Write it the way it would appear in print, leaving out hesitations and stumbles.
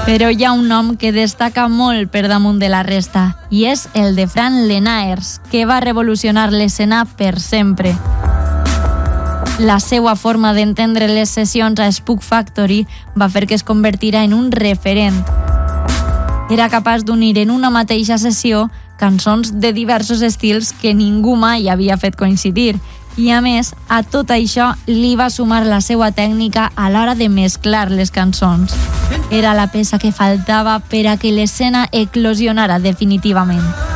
Però hi ha un nom que destaca molt per damunt de la resta, i és el de Fran Lenaers, que va revolucionar l'escena per sempre. La seva forma d'entendre les sessions a Spook Factory va fer que es convertirà en un referent. Era capaç d'unir en una mateixa sessió cançons de diversos estils que ningú mai havia fet coincidir, i a més, a tot això li va sumar la seva tècnica a l'hora de mesclar les cançons. Era la peça que faltava per a que l'escena eclosionara definitivament.